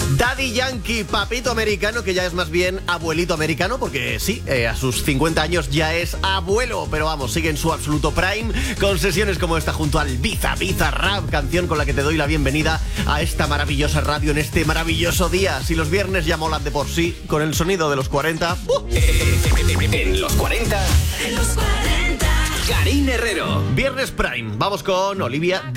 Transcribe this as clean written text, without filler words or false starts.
Daddy Yankee, papito americano, que ya es más bien abuelito americano, porque sí, a sus 50 años ya es abuelo, pero vamos, sigue en su absoluto prime, con sesiones como esta junto al Bizarrap, canción con la que te doy la bienvenida a esta maravillosa radio en este maravilloso día. Si los viernes ya molan de por sí, con el sonido de los 40... En los 40... Karine Herrero. Viernes Prime, vamos con Olivia